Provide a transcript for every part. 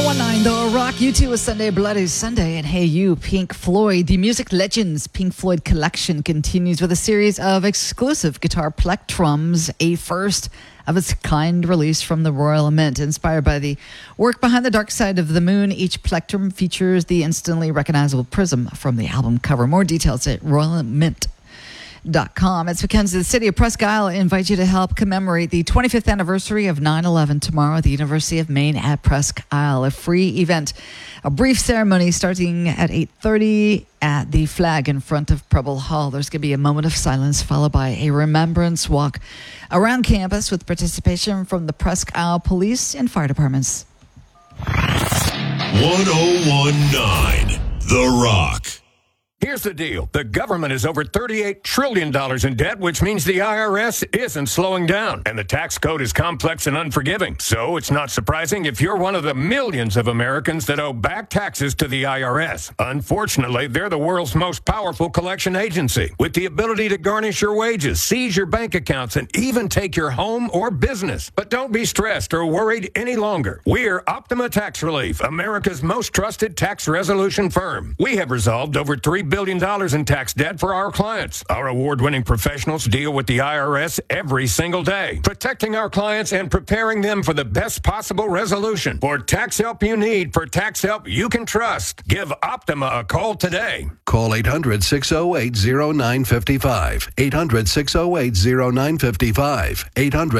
1019 The Rock, U2 with Sunday Bloody Sunday, and Hey You, Pink Floyd. The Music Legends Pink Floyd collection continues with a series of exclusive guitar plectrums, a first of its kind release from the Royal Mint. Inspired by the work behind The Dark Side of the Moon, each plectrum features the instantly recognizable prism from the album cover. More details at royalmint.com. It's because the city of Presque Isle invites you to help commemorate the 25th anniversary of 9/11 tomorrow at the University of Maine at Presque Isle. A free event, a brief ceremony starting at 8:30 at the flag in front of Preble Hall. There's going to be a moment of silence followed by a remembrance walk around campus with participation from the Presque Isle Police and Fire Departments. 1019 The Rock. Here's the deal. The government is over $38 trillion in debt, which means the IRS isn't slowing down. And the tax code is complex and unforgiving. So it's not surprising if you're one of the millions of Americans that owe back taxes to the IRS. Unfortunately, they're the world's most powerful collection agency, with the ability to garnish your wages, seize your bank accounts, and even take your home or business. But don't be stressed or worried any longer. We're Optima Tax Relief, America's most trusted tax resolution firm. We have resolved over $3 billion in tax debt for our clients. Our award-winning professionals deal with the IRS every single day, protecting our clients and preparing them for the best possible resolution. For tax help you need, for tax help you can trust, give Optima a call today. Call 800-608-0955. 800-608-0955.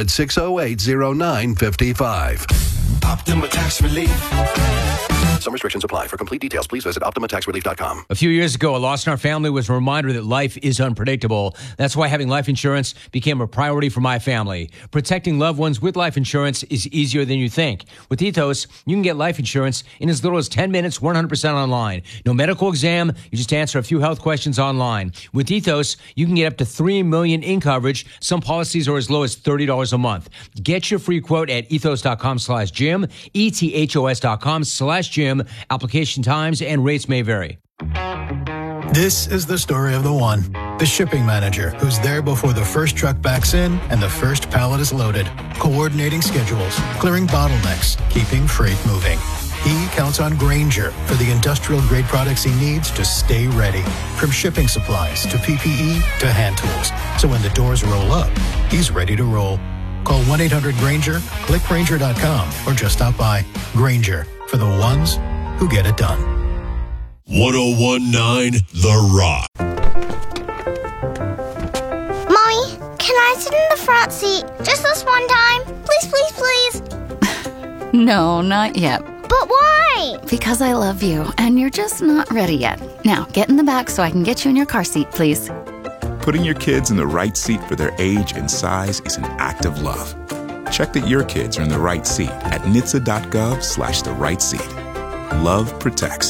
800-608-0955. Optima Tax Relief. Some restrictions apply. For complete details, please visit OptimaTaxRelief.com. A few years ago, a loss in our family was a reminder that life is unpredictable. That's why having life insurance became a priority for my family. Protecting loved ones with life insurance is easier than you think. With Ethos, you can get life insurance in as little as 10 minutes, 100% online. No medical exam. You just answer a few health questions online. With Ethos, you can get up to $3 million in coverage. Some policies are as low as $30 a month. Get your free quote at ethos.com/Jim, ethos.com/Jim. Application times and rates may vary. This is the story of the one, the shipping manager, who's there before the first truck backs in and the first pallet is loaded, coordinating schedules, clearing bottlenecks, keeping freight moving. He counts on Grainger for the industrial-grade products he needs to stay ready, from shipping supplies to PPE to hand tools. So when the doors roll up, he's ready to roll. Call 1-800-GRAINGER, click Grainger.com, or just stop by. Grainger, for the ones who get it done. 1019 The Rock. Mommy, can I sit in the front seat just this one time? Please, please, please. No, not yet. But why? Because I love you, and you're just not ready yet. Now, get in the back so I can get you in your car seat, please. Putting your kids in the right seat for their age and size is an act of love. Check that your kids are in the right seat at nhtsa.gov/the right seat. Love protects.